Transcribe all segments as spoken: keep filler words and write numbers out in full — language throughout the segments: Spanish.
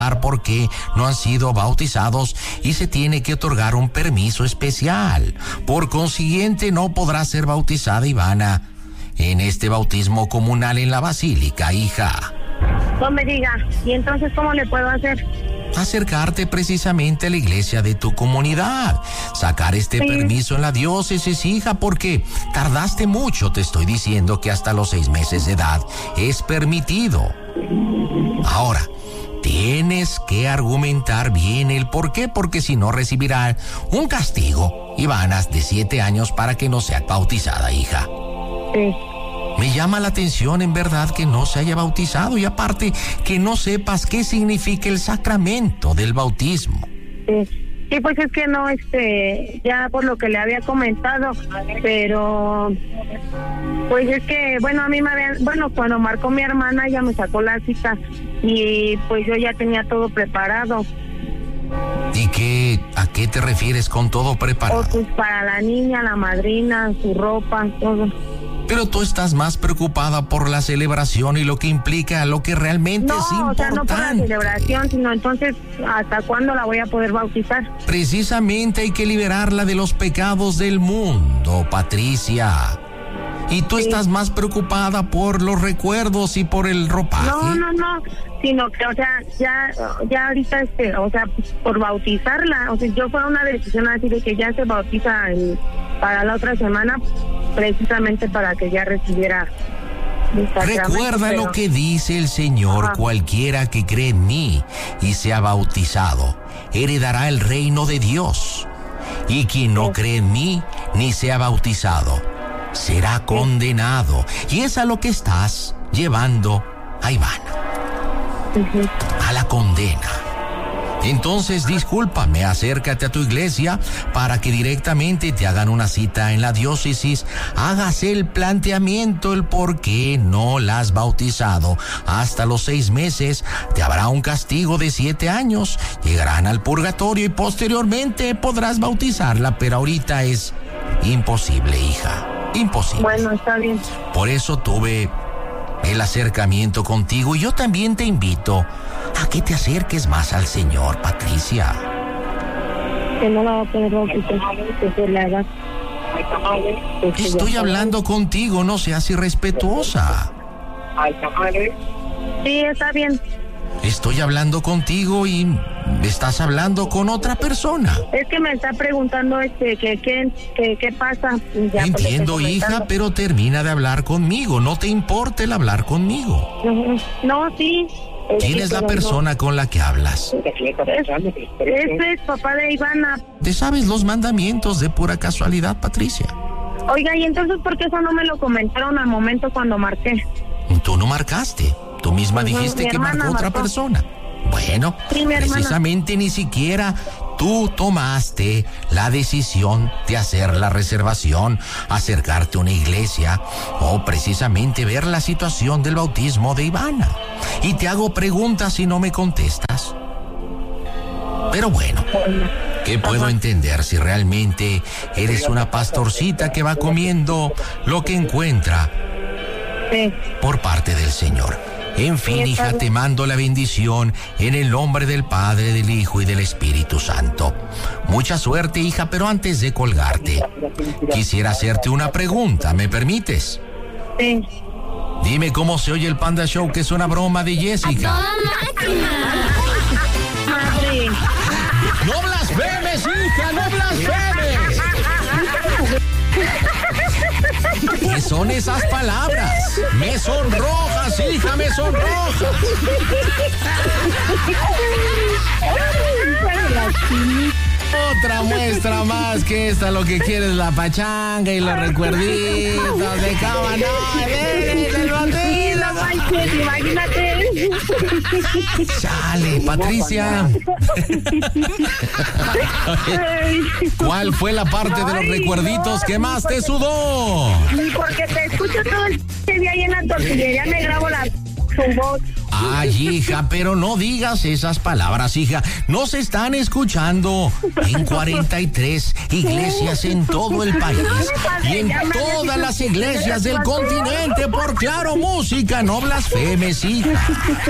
por qué no han sido bautizados y se tiene que otorgar un permiso especial. Por consiguiente, no podrá ser bautizada Ivana en este bautismo comunal en la basílica, hija. No me diga, ¿y entonces cómo le puedo hacer? Acercarte precisamente a la iglesia de tu comunidad, sacar este sí. permiso en la diócesis, hija, porque tardaste mucho. Te estoy diciendo que hasta los seis meses de edad es permitido. Ahora, tienes que argumentar bien el por qué, porque si no recibirá un castigo, Ivana, de siete años para que no sea bautizada, hija. Sí. Me llama la atención en verdad que no se haya bautizado y aparte que no sepas qué significa el sacramento del bautismo. Sí, sí, pues es que no, este, ya por lo que le había comentado, pero pues es que, bueno, a mí me habían, bueno, cuando marcó mi hermana ella me sacó la cita y pues yo ya tenía todo preparado. ¿Y qué, a qué te refieres con todo preparado? O pues para la niña, la madrina, su ropa, todo. Pero tú estás más preocupada por la celebración y lo que implica, lo que realmente no, es importante. No, o sea, no por la celebración, sino entonces, ¿hasta cuándo la voy a poder bautizar? Precisamente hay que liberarla de los pecados del mundo, Patricia. Y tú sí. estás más preocupada por los recuerdos y por el ropaje. No, no, no, sino que, o sea, ya, ya ahorita, este, o sea, por bautizarla, o sea, yo fue una decisión así de que ya se bautiza el, para la otra semana, precisamente para que ya recibiera. Recuerda pero... lo que dice el Señor: ajá. Cualquiera que cree en mí y sea bautizado, heredará el reino de Dios. Y quien no sí. cree en mí ni sea bautizado, será condenado. Y es a lo que estás llevando a Ivana. Uh-huh. A la condena. Entonces, discúlpame, acércate a tu iglesia para que directamente te hagan una cita en la diócesis, hagas el planteamiento, el por qué no la has bautizado. Hasta los seis meses te habrá un castigo de siete años, llegarán al purgatorio y posteriormente podrás bautizarla, pero ahorita es imposible, hija, imposible. Bueno, está bien. Por eso tuve el acercamiento contigo y yo también te invito a que te acerques más al Señor, Patricia. Que no la va a poder bautizar, que se le haga. Estoy hablando contigo, no seas irrespetuosa. Sí, está bien. Estoy hablando contigo y estás hablando con otra persona. Es que me está preguntando este que qué que, que pasa. Ya entiendo, hija, pero termina de hablar conmigo. No te importa el hablar conmigo. No, sí. ¿Quién es la persona no. con la que hablas? Ese es papá de Ivana. ¿Te sabes los mandamientos de pura casualidad, Patricia? Oiga, ¿y entonces por qué eso no me lo comentaron al momento cuando marqué? Tú no marcaste. Tú misma dijiste que marcó otra marcó. persona. Bueno, sí, precisamente ni siquiera tú tomaste la decisión de hacer la reservación, acercarte a una iglesia o precisamente ver la situación del bautismo de Ivana. Y te hago preguntas y no me contestas. Pero bueno, ¿qué puedo entender si realmente eres una pastorcita que va comiendo lo que encuentra sí. por parte del Señor? En fin, hija, te mando la bendición en el nombre del Padre, del Hijo y del Espíritu Santo. Mucha suerte, hija, pero antes de colgarte, quisiera hacerte una pregunta, ¿me permites? Sí. Dime cómo se oye el Panda Show, que es una broma de Jessica. Madre. ¡No blasfemes, hija! ¡No blasfemes! ¿Qué son esas palabras? Me sonrojas, hija, me sonrojas. Otra muestra más que esta, lo que quiere es la pachanga y los recuerditos de cámara. Imagínate. Chale, Patricia. ¿Cuál fue la parte de los recuerditos que más te sudó? Porque te escucho todo el día ahí en la tortillería, me grabo la su voz. Ay, hija, pero no digas esas palabras, hija. Nos están escuchando en cuarenta y tres iglesias en todo el país y en todas las iglesias del continente por Claro Música. No blasfemes, hija.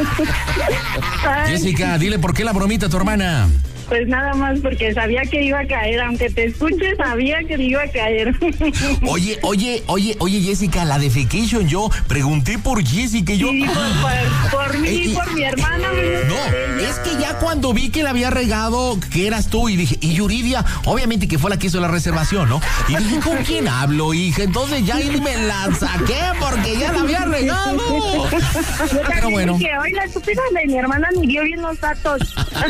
Jessica, dile por qué la bromita a tu hermana. Pues nada más porque sabía que iba a caer, aunque te escuche, sabía que iba a caer. Oye, oye, oye, oye, Jessica, la defecation, yo pregunté por Jessica y yo... Sí, por, por, por mí, eh, por mi hermana. No, es que ya cuando vi que la había regado, que eras tú, y dije, y Yuridia, obviamente que fue la que hizo la reservación, ¿no? Y dije, ¿con quién hablo, hija? Entonces ya ahí me la saqué porque ya la había regado. Pero bueno. Dije, oye, la estúpida de mi hermana ni dio bien los datos.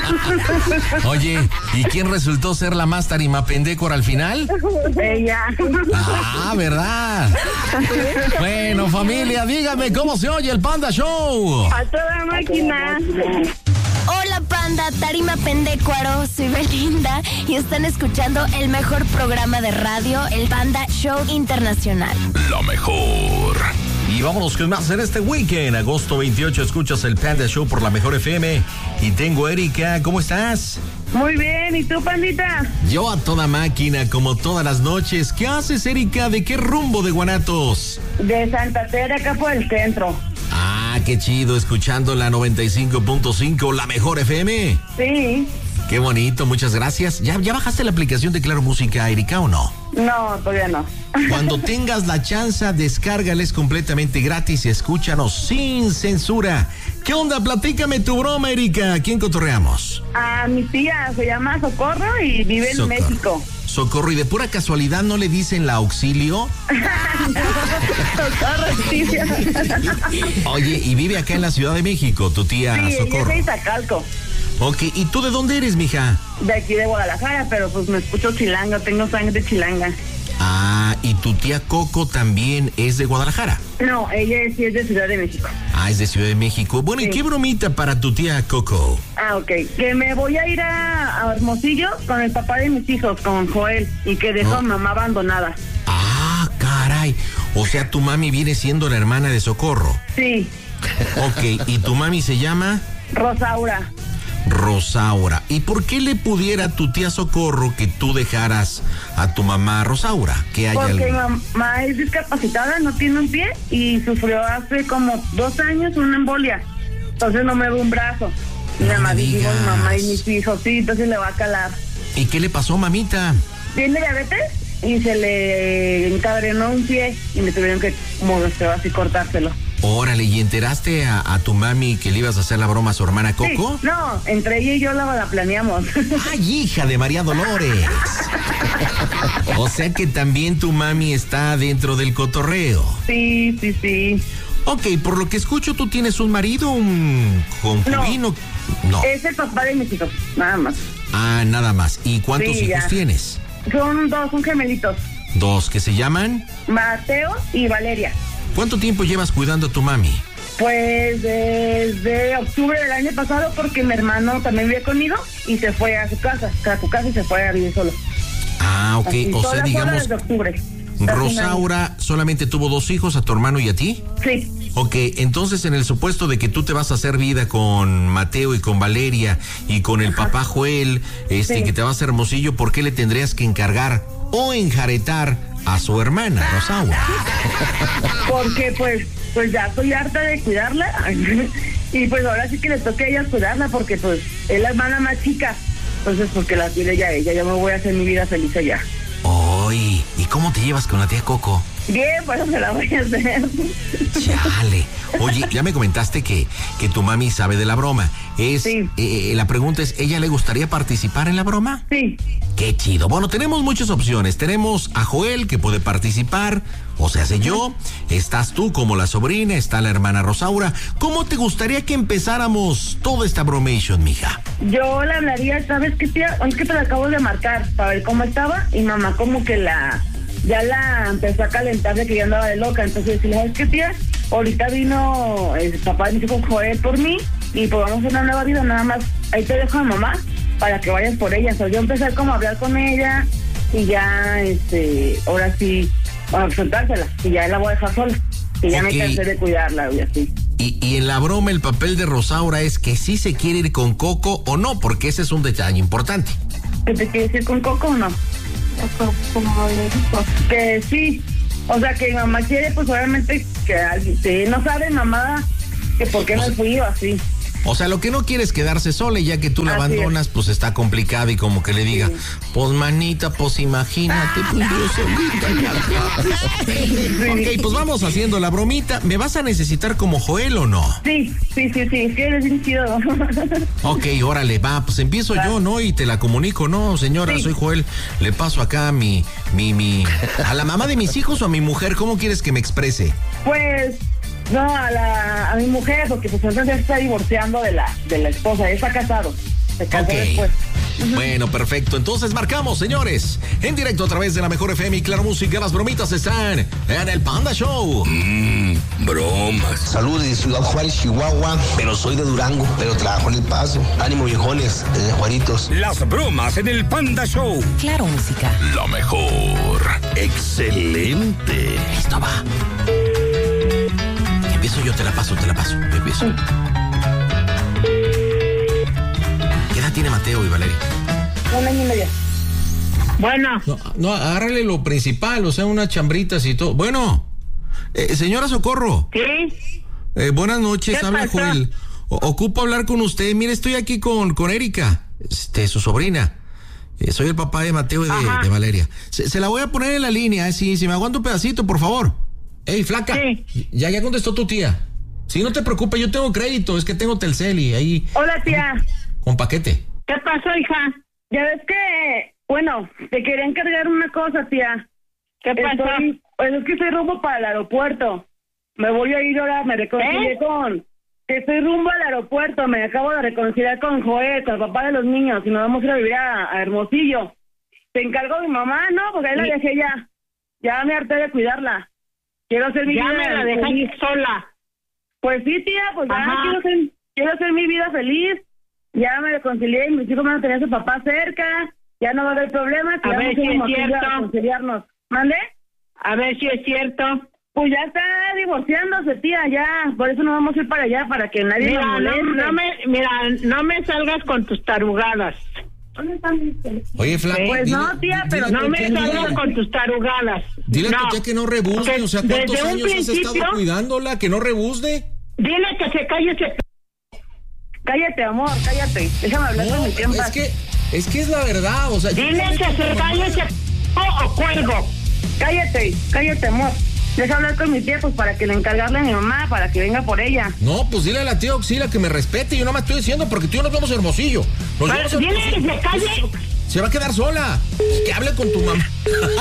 Oye, ¿y quién resultó ser la más tarimapendécora al final? Ella. Ah, ¿verdad? Bueno, familia, dígame cómo se oye el Panda Show. A toda máquina. Hola, Panda, Tarima Pendécuaro, soy Belinda y están escuchando el mejor programa de radio, el Panda Show Internacional. Lo mejor. Y vámonos con más en este weekend. Agosto veintiocho escuchas el Panda Show por la Mejor F M. Y tengo a Erika. ¿Cómo estás? Muy bien, ¿y tú, Pandita? Yo a toda máquina, como todas las noches. ¿Qué haces, Erika? ¿De qué rumbo de Guanatos? De Santa Tere, acá por el centro. Ah, qué chido, escuchando la noventa y cinco punto cinco, la Mejor F M. Sí. Qué bonito, muchas gracias. ¿Ya, ya bajaste la aplicación de Claro Música, Erika, o no? No, todavía no. Cuando tengas la chance, descárgales completamente gratis y escúchanos sin censura. ¿Qué onda? Platícame tu broma, Erika. ¿A quién cotorreamos? A mi tía, se llama Socorro y vive en Socorro. México. Socorro, ¿y de pura casualidad no le dicen la auxilio? Socorro, sí. Oye, y vive acá en la Ciudad de México, tu tía Sí, Socorro. ella es de Iztacalco. Ok, ¿y tú de dónde eres, mija? De aquí de Guadalajara, pero pues me escucho chilanga, tengo sangre de chilanga. Ah, ¿y tu tía Coco también es de Guadalajara? No, ella sí es de Ciudad de México. Ah, es de Ciudad de México. Bueno, ¿y Sí. qué bromita para tu tía Coco? Ah, ok. Que me voy a ir a, a Hermosillo con el papá de mis hijos, con Joel, y que dejó No. a mamá abandonada. Ah, caray. O sea, tu mami viene siendo la hermana de Socorro. Sí, Ok, ¿y tu mami se llama? Rosaura. Rosaura. ¿Y por qué le pudiera a tu tía Socorro que tú dejaras a tu mamá Rosaura? ¿Que hay Porque mi algo? mamá es discapacitada, no tiene un pie y sufrió hace como dos años una embolia. Entonces no me ve un brazo. Mi No mamá me dijo, digas. mi mamá y mis hijos, sí, entonces le va a calar. ¿Y qué le pasó, mamita? Tiene diabetes y se le encadrenó un pie y me tuvieron que, como así, cortárselo. Órale, ¿y enteraste a, a tu mami que le ibas a hacer la broma a su hermana Coco? Sí, no, entre ella y yo la, la planeamos. ¡Ay, hija de María Dolores! O sea que también tu mami está dentro del cotorreo. Sí, sí, sí. Ok, por lo que escucho, ¿tú tienes un marido, un concubino? No. Es el papá de mis hijos, nada más. Ah, nada más. ¿Y cuántos Sí, hijos ya. tienes? Son dos, son gemelitos. Dos, ¿que se llaman? Mateo y Valeria. ¿Cuánto tiempo llevas cuidando a tu mami? Pues desde octubre del año pasado, porque mi hermano también vive conmigo y se fue a su casa, a su casa y se fue a vivir solo. Ah, ok. Así, O todas sea, las digamos, horas de octubre. Rosaura solamente tuvo dos hijos, a tu hermano y a ti. Sí, Ok, entonces en el supuesto de que tú te vas a hacer vida con Mateo y con Valeria y con el papá Joel, este, Sí. que te vas a hacer Hermosillo, ¿por qué le tendrías que encargar o enjaretar a su hermana, Rosaura? porque pues pues ya estoy harta de cuidarla y pues ahora sí que le toca a ella cuidarla porque pues es la hermana más chica. Entonces porque la tiene ya ella, ya me voy a hacer mi vida feliz allá. Oy, ¿y cómo te llevas con la tía Coco? Bien, pues me la voy a hacer. Chale. Oye, ya me comentaste que, que tu mami sabe de la broma. Es, Sí. eh, la pregunta es, ¿ella le gustaría participar en la broma? Sí, Qué chido. Bueno, tenemos muchas opciones. Tenemos a Joel, que puede participar, o sea, sé yo. Estás tú como la sobrina, está la hermana Rosaura. ¿Cómo te gustaría que empezáramos toda esta bromation, mija? yo le hablaría, ¿sabes qué, tía? Es que te la acabo de marcar para ver cómo estaba y mamá como que la, ya la empezó a calentar de que yo andaba de loca. Entonces decirle, ¿sabes qué, tía? Ahorita vino el papá de mi hijo Joel por mí y pues vamos a hacer una nueva vida, nada más. Ahí te dejo a mamá para que vayas por ella. O sea, yo empecé como a hablar con ella y ya, este, ahora sí, a soltársela y ya la voy a dejar sola. Y ya Ok. me cansé de cuidarla y así. y, y en la broma el papel de Rosaura es que sí se quiere ir con Coco o no, porque ese es un detalle importante. ¿Que te quieres ir con Coco o no? Como le dijo. Que sí. O sea, que mi mamá quiere, pues obviamente que alguien, sí, no sabe mamá que por qué no fui o así. O sea, lo que no quiere es quedarse sola y ya que tú la Así abandonas, es. pues está complicado y como que le diga, sí. pues manita, pues imagínate, pues yo solita. Ok, pues vamos haciendo la bromita. ¿Me vas a necesitar como Joel o no? Sí, sí, sí, sí, sí, eres bien chido. Ok, órale, va, pues empiezo va. yo, ¿no? Y te la comunico, ¿no? Señora, sí. soy Joel, le paso acá a mi, mi, mi, a la mamá de mis hijos o a mi mujer, ¿cómo quieres que me exprese? Pues... No, a la a mi mujer, porque pues entonces está divorciando de la de la esposa, él está casado, se casó okay. después. Bueno, perfecto, entonces marcamos, señores, en directo a través de la Mejor F M y Claro Música. Las bromitas están en el Panda Show. Mmm, bromas. Saludos de Ciudad Juárez, Chihuahua, pero soy de Durango, pero trabajo en El Paso. Ánimo, viejones, de Juaritos. Las bromas en el Panda Show. Claro Música. La mejor. Excelente. Listo, va. Empiezo yo, te la paso, te la paso. Empiezo. Sí. ¿Qué edad tiene Mateo y Valeria? Un año y medio. Bueno. No, no, agárrale lo principal, o sea, unas chambritas y todo. Bueno, eh, señora Socorro. Sí. Eh, buenas noches, habla pasó? Joel. O, ocupo hablar con usted. Mire, estoy aquí con, con Erika, este, su sobrina. Eh, soy el papá de Mateo y de, de Valeria. Se, se la voy a poner en la línea, eh, si, si me aguanta un pedacito, por favor. Ey, flaca. Sí. Ya, ya contestó tu tía. Sí, no te preocupes, yo tengo crédito, es que tengo Telcel y ahí... Hola, tía. Con paquete. ¿Qué pasó, hija? Ya ves que, bueno, te quería encargar una cosa, tía. ¿Qué pasó? Estoy, pues es que estoy rumbo para el aeropuerto. Me voy a ir ahora, me reconcilié ¿Eh? con... Que estoy rumbo al aeropuerto, me acabo de reconciliar con Joel, con el papá de los niños, y nos vamos a ir a vivir a, a Hermosillo. Te encargo a mi mamá, ¿no? Porque ahí la dejé ya. Ya me harté de cuidarla. Quiero hacer mi ya vida me la dejaste sola. Pues sí, tía, pues ya quiero hacer, quiero hacer mi vida feliz. Ya me reconcilié y mis hijos van a tener a su papá cerca. Ya no va a haber problemas. A ver si es cierto. Reconciliarnos. ¿Mande? A ver si es cierto. Pues ya está divorciándose, tía, ya. Por eso no vamos a ir para allá, para que nadie mira, nos moleste. No, no me, mira, no me salgas con tus tarugadas. ¿Dónde están mis teléfonos? Oye, flaco. Pues dile, no, tía, pero no me salgas dile, con tus tarugadas. Dile no. a tu tía que no rebuzne, o sea, ¿cuántos años has estado cuidándola? Que no rebuzne. Dile que se calle ese... Cállate, amor, cállate. Déjame hablar no, con mi tiempo. Es que, es que es la verdad, o sea... Dile que se calle ese... o cuelgo. Cállate, cállate, amor. Deja hablar con mi tía, pues para que le encargarle a mi mamá, para que venga por ella. No, pues dile a la tía Oxila que me respete, yo no me estoy diciendo porque tú y yo nos vamos a Hermosillo. Nos Pero vamos a dile que se calle. Se va a quedar sola. Que hable con tu mamá.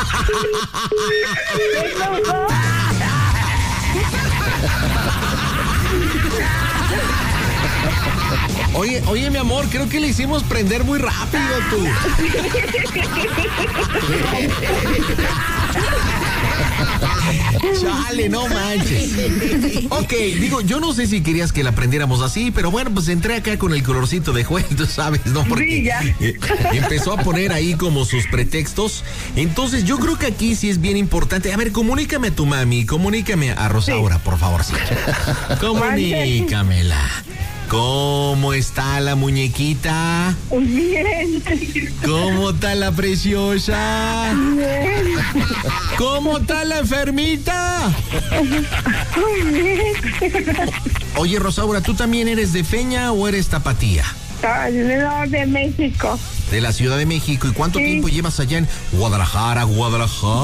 Oye, oye, mi amor, creo que le hicimos prender muy rápido tú. Chale, no manches. Ok, digo, yo no sé si querías que la prendiéramos así, pero bueno, pues entré acá con el colorcito de Joel, tú sabes, ¿no? Porque sí, ya. eh, empezó a poner ahí como sus pretextos. Entonces, yo creo que aquí sí es bien importante. A ver, comunícame a tu mami, comunícame a Rosaura, sí. por favor, sí. Comunícamela. ¿Cómo está la muñequita? Bien. ¿Cómo está la preciosa? Bien. ¿Cómo está la enfermita? Bien. Oye, Rosaura, ¿tú también eres de Feña o eres tapatía? No, de México. De la Ciudad de México. ¿Y cuánto sí. tiempo llevas allá en Guadalajara, Guadalajara?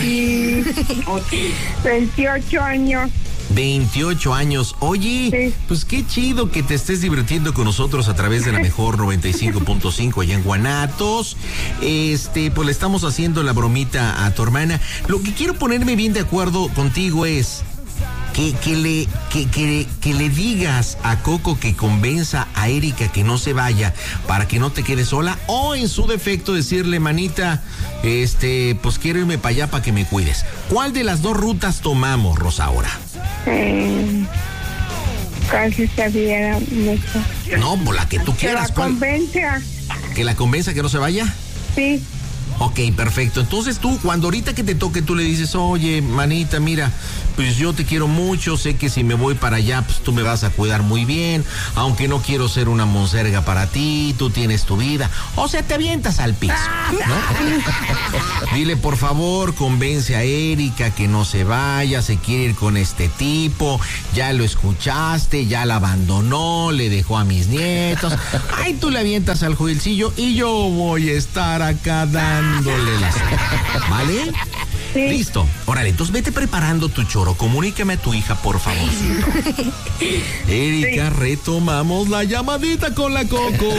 veintiocho años. veintiocho años. Oye, sí. pues qué chido que te estés divirtiendo con nosotros a través de la Mejor noventa y cinco punto cinco allá en Guanatos. Este, pues le estamos haciendo la bromita a tu hermana. Lo que quiero ponerme bien de acuerdo contigo es que, que, le, que, que, que le digas a Coco que convenza a Erika que no se vaya para que no te quedes sola, o en su defecto decirle, manita, este, pues quiero irme para allá para que me cuides. ¿Cuál de las dos rutas tomamos, Rosaura? Eh, casi sabía mucho. No, por la que tú quieras. Que la convenza. ¿Que la convenza que no se vaya? Sí. Ok, perfecto. Entonces tú, cuando ahorita que te toque, tú le dices, oye, manita, mira, pues yo te quiero mucho, sé que si me voy para allá, pues tú me vas a cuidar muy bien, aunque no quiero ser una monserga para ti, tú tienes tu vida. O sea, te avientas al piso, ¿no? Dile, por favor, convence a Erika que no se vaya, se quiere ir con este tipo, ya lo escuchaste, ya la abandonó, le dejó a mis nietos. Ay, tú le avientas al Joelcillo y yo voy a estar acá dándole la sopa, ¿vale? Sí. Listo. Órale, entonces vete preparando tu choro. Comunícame a tu hija, por favor. Erika, sí. Retomamos la llamadita con la Coco.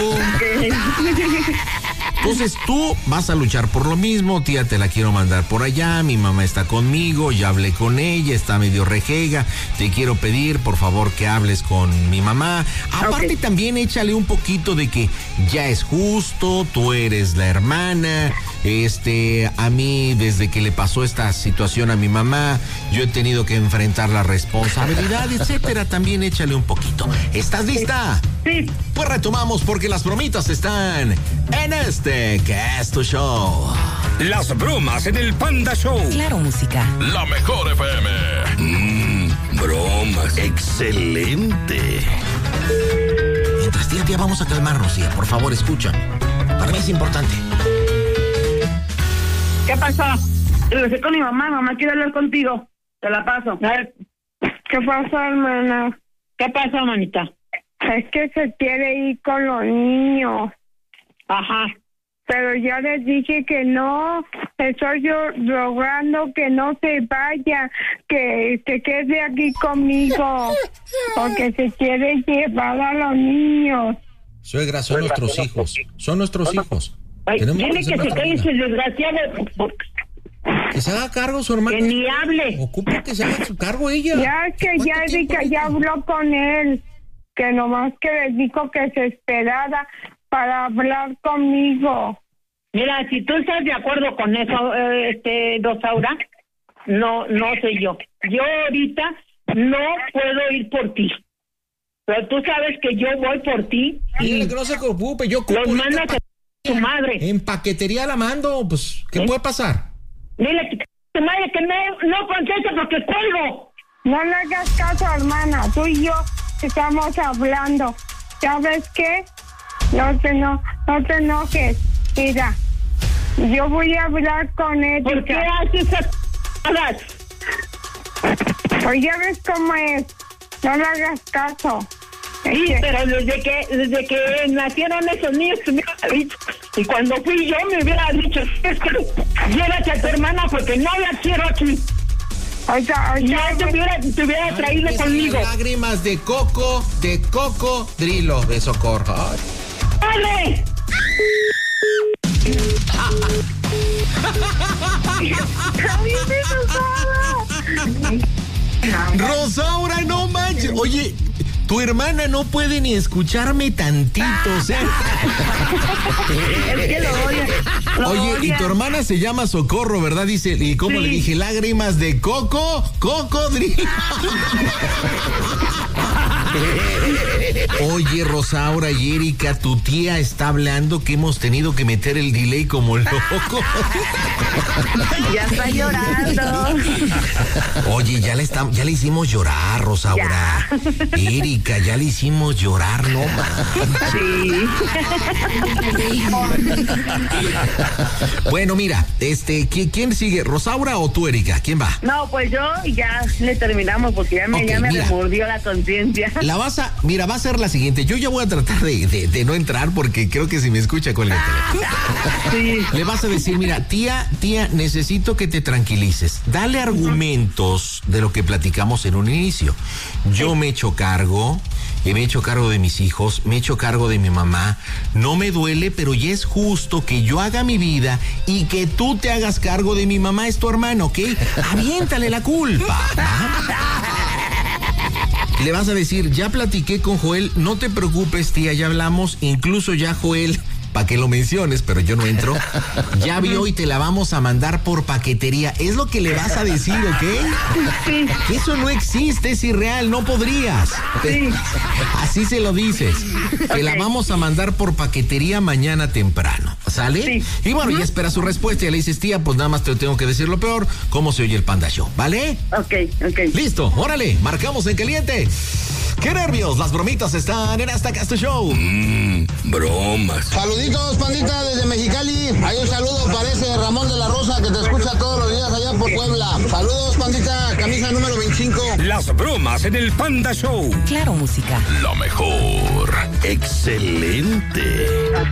Entonces tú vas a luchar por lo mismo, tía, te la quiero mandar por allá, mi mamá está conmigo, ya hablé con ella, está medio rejega, te quiero pedir, por favor, que hables con mi mamá. Aparte, okay, también échale un poquito de que ya es justo, tú eres la hermana, este, a mí, desde que le pasó esta situación a mi mamá, yo he tenido que enfrentar la responsabilidad, etcétera. También échale un poquito. ¿Estás lista? Sí. Pues retomamos porque las bromitas están en este que es tu show. Las bromas en el Panda Show. Claro, música. La mejor F M. Mmm, bromas. Excelente. Mientras, tía, tía, vamos a calmarnos, tía. Por favor, escucha. Para mí es importante. ¿Qué pasó? Lo sé con mi mamá. Mamá quiere hablar contigo. Te la paso. A ver. ¿Qué pasó, hermana? ¿Qué pasó, manita? Es que se quiere ir con los niños. Ajá. Pero ya les dije que no, estoy yo rogando que no se vaya, que se quede aquí conmigo, porque se quiere llevar a los niños. Suegra, son Suegra, nuestros son hijos, son nuestros hijos. Ay, dile que, que se calle ese desgraciado. Que se haga cargo su hermana. Que ni hable. Ocupa que se haga su cargo ella. Ya es que ya Erika ya habló con él, que nomás que le dijo que se esperara para hablar conmigo. Mira, si tú estás de acuerdo con eso, eh, este, Rosaura, no, no sé yo. Yo ahorita no puedo ir por ti. Pero tú sabes que yo voy por ti. Y dile que no se preocupe, yo los mandas a tu madre. En paquetería la mando, pues, ¿qué ¿Eh? puede pasar? Dile que tu madre que no, no contesta porque cuelgo. No le hagas caso, hermana. Tú y yo estamos hablando. ¿Sabes qué? No te, no, no te enojes. Mira, yo voy a hablar con él. ¿Por qué haces esas cosas? Pues ya ves cómo es. No le hagas caso. Sí, este... pero desde que desde que nacieron esos niños me hubiera dicho. Y cuando fui yo me hubiera dicho, es que llévate a tu hermana porque no la quiero aquí. Oiga, oiga, ya te hubiera, te hubiera traído Ay, conmigo. Lágrimas de coco, de cocodrilo, de socorro. ¡Dale! Rosaura, no manches. Oye, tu hermana no puede ni escucharme tantito, o sea. Es que lo odia. Lo Oye, odia. Y tu hermana se llama Socorro, ¿verdad? Dice, ¿y cómo sí. le dije? Lágrimas de coco, cocodrilo. Oye, Rosaura y Erika, tu tía está hablando que hemos tenido que meter el delay como loco. Ya está llorando. Oye, ya le estamos, ya le hicimos llorar, Rosaura. Ya. Erika, ya le hicimos llorar, no más. Sí. Bueno, mira, este, ¿quién, quién sigue? ¿Rosaura o tú, Erika? ¿Quién va? No, pues yo y ya le terminamos porque ya me, okay, ya me remordió la conciencia. La vas a, mira, va a ser la siguiente. Yo ya voy a tratar de, de, de no entrar porque creo que si me escucha con el teléfono. Sí. Le vas a decir, mira, tía, tía, necesito que te tranquilices. Dale argumentos de lo que platicamos en un inicio. Yo sí. me he hecho cargo, me he hecho cargo de mis hijos, me he hecho cargo de mi mamá. No me duele, pero ya es justo que yo haga mi vida y que tú te hagas cargo de mi mamá, es tu hermano, ¿ok? Aviéntale la culpa. ¿Ah? Le vas a decir, ya platiqué con Joel, no te preocupes, tía, ya hablamos, incluso ya Joel para que lo menciones, pero yo no entro. Ya vio y te la vamos a mandar por paquetería. Es lo que le vas a decir, ¿ok? Sí. Que eso no existe, es irreal, no podrías. Sí. Así se lo dices. Te Okay. la vamos a mandar por paquetería mañana temprano, ¿sale? Sí. Y bueno, ya espera su respuesta y le dices, tía, pues nada más te tengo que decir lo peor, cómo se oye el Panda Show, ¿vale? Ok, ok. Listo, órale, marcamos en caliente. ¡Qué nervios! Las bromitas están en Hasta Acá Tu Show. Mmm, bromas. Saluditos, pandita, desde Mexicali. Hay un saludo para ese Ramón de la Rosa que te escucha todos los días allá por Puebla. Saludos, pandita, camisa número veinticinco. Las bromas en el Panda Show. Claro, música. La mejor. Excelente.